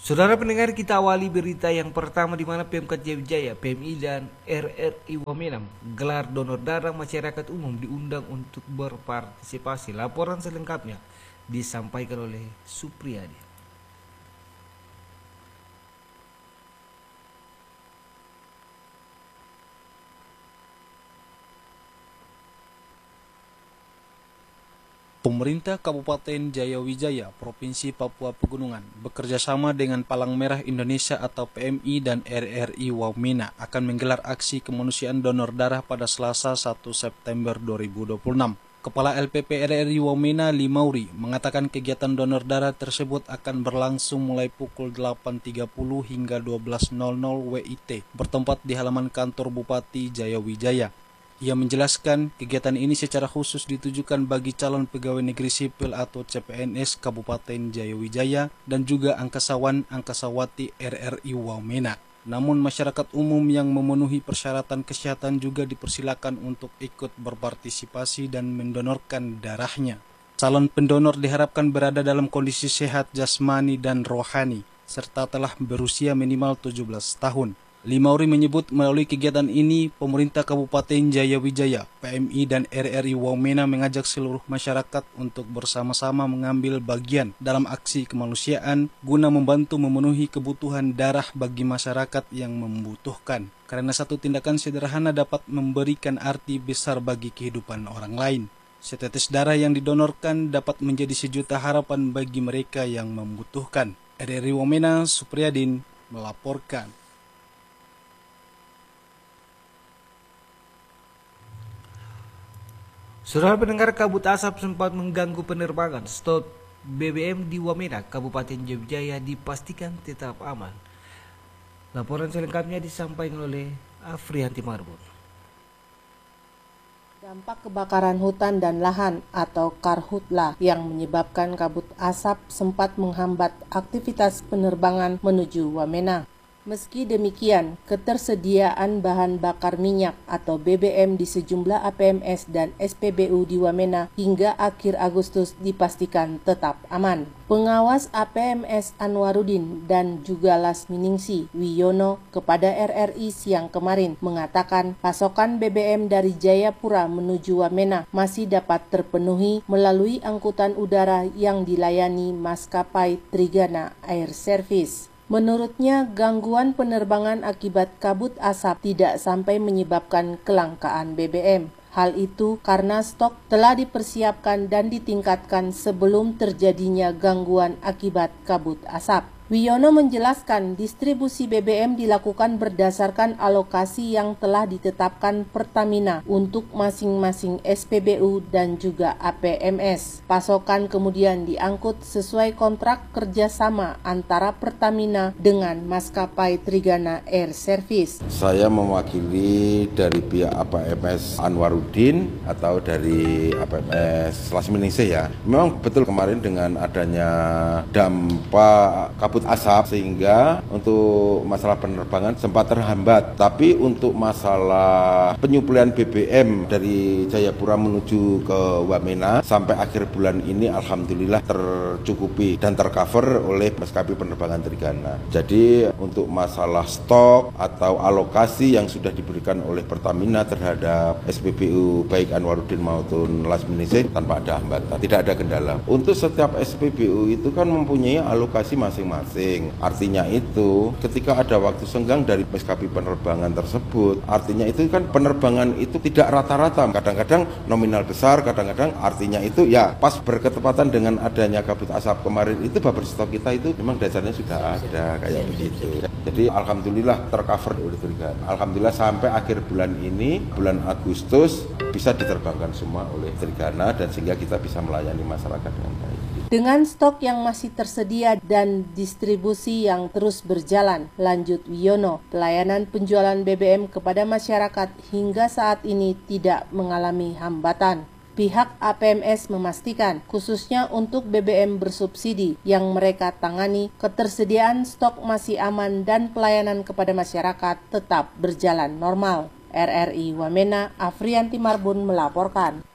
Saudara pendengar, kita awali berita yang pertama di mana Pemkab Jaya, PMI dan RRI Wamena gelar donor darah masyarakat umum diundang untuk berpartisipasi. Laporan selengkapnya disampaikan oleh Supriyadi. Pemerintah Kabupaten Jayawijaya, Provinsi Papua Pegunungan, bekerjasama dengan Palang Merah Indonesia atau PMI dan RRI Wamena akan menggelar aksi kemanusiaan donor darah pada Selasa 1 September 2026. Kepala LPP RRI Wamena Limauri mengatakan kegiatan donor darah tersebut akan berlangsung mulai pukul 8.30 hingga 12.00 WIT, bertempat di halaman kantor Bupati Jayawijaya. Ia menjelaskan kegiatan ini secara khusus ditujukan bagi calon pegawai negeri sipil atau CPNS Kabupaten Jayawijaya dan juga angkasawan-angkasawati RRI Wamena. Namun masyarakat umum yang memenuhi persyaratan kesehatan juga dipersilakan untuk ikut berpartisipasi dan mendonorkan darahnya. Calon pendonor diharapkan berada dalam kondisi sehat jasmani dan rohani, serta telah berusia minimal 17 tahun. Limauri menyebut melalui kegiatan ini, pemerintah Kabupaten Jayawijaya, PMI dan RRI Wamena mengajak seluruh masyarakat untuk bersama-sama mengambil bagian dalam aksi kemanusiaan guna membantu memenuhi kebutuhan darah bagi masyarakat yang membutuhkan. Karena satu tindakan sederhana dapat memberikan arti besar bagi kehidupan orang lain. Setetes darah yang didonorkan dapat menjadi sejuta harapan bagi mereka yang membutuhkan. RRI Wamena, Supriyadin, melaporkan. Saudara pendengar, kabut asap sempat mengganggu penerbangan. Stok BBM di Wamena, Kabupaten Jayawijaya dipastikan tetap aman. Laporan selengkapnya disampaikan oleh Afrianti Marbun. Dampak kebakaran hutan dan lahan atau karhutla yang menyebabkan kabut asap sempat menghambat aktivitas penerbangan menuju Wamena. Meski demikian, ketersediaan bahan bakar minyak atau BBM di sejumlah APMS dan SPBU di Wamena hingga akhir Agustus dipastikan tetap aman. Pengawas APMS Anwarudin dan juga Lasminingsi Wiyono kepada RRI siang kemarin mengatakan pasokan BBM dari Jayapura menuju Wamena masih dapat terpenuhi melalui angkutan udara yang dilayani maskapai Trigana Air Service. Menurutnya, gangguan penerbangan akibat kabut asap tidak sampai menyebabkan kelangkaan BBM. Hal itu karena stok telah dipersiapkan dan ditingkatkan sebelum terjadinya gangguan akibat kabut asap. Wiyono menjelaskan distribusi BBM dilakukan berdasarkan alokasi yang telah ditetapkan Pertamina untuk masing-masing SPBU dan juga APMS. Pasokan kemudian diangkut sesuai kontrak kerjasama antara Pertamina dengan maskapai Trigana Air Service. Saya mewakili dari pihak APMS Anwarudin atau dari APMS Lasminingsi ya. Memang betul kemarin dengan adanya dampak kabut asap sehingga untuk masalah penerbangan sempat terhambat. Tapi untuk masalah penyuplaian BBM dari Jayapura menuju ke Wamena sampai akhir bulan ini alhamdulillah tercukupi dan tercover oleh maskapai penerbangan Trigana. Jadi untuk masalah stok atau alokasi yang sudah diberikan oleh Pertamina terhadap SPBU baik Anwarudin maupun Lasminingsi tanpa ada hambatan, tidak ada kendala. Untuk setiap SPBU itu kan mempunyai alokasi masing-masing. Artinya itu ketika ada waktu senggang dari maskapai penerbangan tersebut, artinya itu kan penerbangan itu tidak rata-rata, kadang-kadang nominal besar, kadang-kadang artinya itu ya pas berketepatan dengan adanya kabut asap kemarin itu buffer stok kita itu memang dasarnya sudah ada kayak begitu. Jadi alhamdulillah tercover oleh Trigana. Alhamdulillah sampai akhir bulan ini, bulan Agustus bisa diterbangkan semua oleh Trigana dan sehingga kita bisa melayani masyarakat dengan baik. Dengan stok yang masih tersedia dan distribusi yang terus berjalan, lanjut Wiyono, pelayanan penjualan BBM kepada masyarakat hingga saat ini tidak mengalami hambatan. Pihak APMS memastikan, khususnya untuk BBM bersubsidi yang mereka tangani, ketersediaan stok masih aman dan pelayanan kepada masyarakat tetap berjalan normal. RRI Wamena, Afrianti Marbun melaporkan.